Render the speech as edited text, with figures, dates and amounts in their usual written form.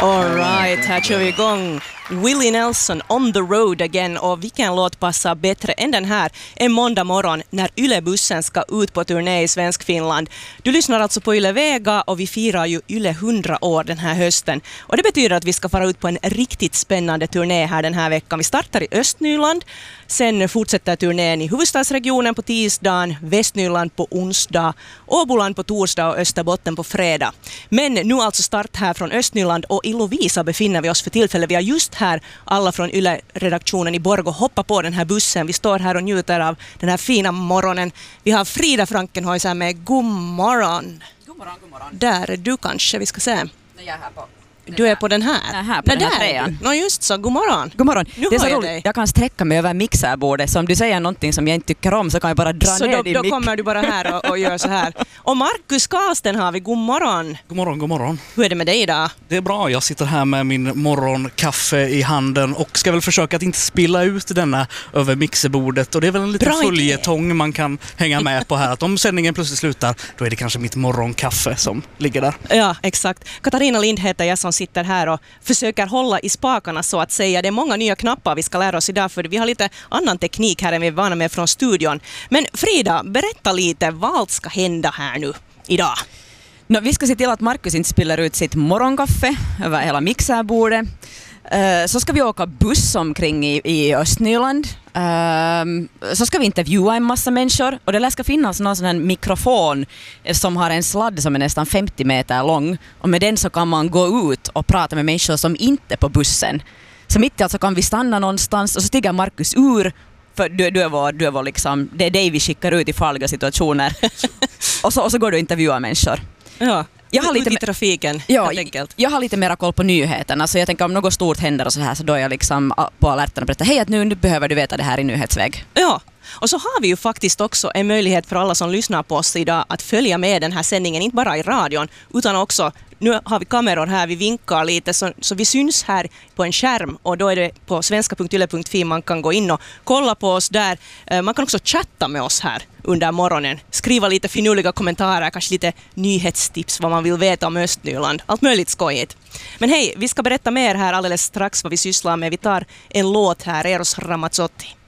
All right, här kör vi igång. Willie Nelson, On the Road Again. Och vilken låt passar bättre än den här en måndag morgon när Yle-bussen ska ut på turné i Svensk Finland. Du lyssnar alltså på Yle Vega och vi firar ju Yle 100 år den här hösten. Och det betyder att vi ska fara ut på en riktigt spännande turné här den här veckan. Vi startar i Östnyland, sen fortsätter turnén i huvudstadsregionen på tisdagen, Västnyland på onsdag, Åboland på torsdag och Österbotten på fredag. Men nu alltså start här från Östnyland och i Lovisa befinner vi oss för tillfället. Vi har just här alla från Yle-redaktionen i Borgå hoppa på den här bussen. Vi står här och njuter av den här fina morgonen. Vi har Frida Frankenhuis här med god morgon. God morgon, god morgon. Där är du kanske, vi ska se. Jag är här på. Du är på den här? Jag är här på den här trean. Nå just så, god morgon. God morgon. Nu det är så hör jag roligt. dig. Jag kan sträcka mig över mixerbordet. Så om du säger någonting som jag inte tycker om så kan jag bara dra Så ner din då mick. kommer du bara här och gör så här. Och Markus Karlsten har vi, god morgon. God morgon, god morgon. Hur är det med dig idag? Det är bra, jag sitter här med min morgonkaffe i handen och ska väl försöka att inte spilla ut denna över mixerbordet. Och det är väl en liten följetong man kan hänga med på här. Att om sändningen plötsligt slutar, då är det kanske mitt morgonkaffe som ligger där. Ja, exakt. Katarina Lind heter jag som sitter här och försöker hålla i spakarna så att säga. Det är många nya knappar vi ska lära oss idag för vi har lite annan teknik här än vi är vana med från studion. Men Frida, berätta lite vad allt ska hända här nu idag. Vi ska se till att Markus inte spiller ut sitt morgonkaffe över hela mixerbordet. Så ska vi åka buss omkring i Östnyland. Så ska vi intervjua en massa människor. Och det ska finnas någon sån här mikrofon som har en sladd som är nästan 50 meter lång. Och med den så kan man gå ut och prata med människor som inte är på bussen. Så mitt i allt så kan vi stanna någonstans och så stiger Markus ur. För du var liksom, det är dig vi skickar ut i farliga situationer. och så går du och intervjuar människor. Ja. Jag har lite i trafiken, helt enkelt. Jag har lite mera koll på nyheterna, så jag tänker om något stort händer och så här, så då är jag liksom på alerten och berättar hej att nu behöver du veta det här i nyhetsväg. Ja, och så har vi ju faktiskt också en möjlighet för alla som lyssnar på oss idag att följa med den här sändningen, inte bara i radion utan också, nu har vi kameror här, vi vinkar lite så vi syns här på en skärm och då är det på svenska.yle.fi man kan gå in och kolla på oss där. Man kan också chatta med oss här under morgonen, skriva lite finurliga kommentarer, kanske lite nyhetstips vad man vill veta om Östnyland, allt möjligt skojigt. Men hej, vi ska berätta mer här alldeles strax vad vi sysslar med. Vi tar en låt här, Eros Ramazzotti.